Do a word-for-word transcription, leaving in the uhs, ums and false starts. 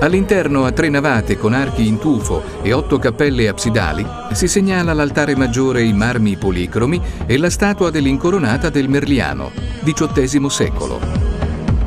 All'interno, a tre navate con archi in tufo e otto cappelle absidali, si segnala l'altare maggiore in marmi policromi e la statua dell'incoronata del Merliano, diciottesimo secolo.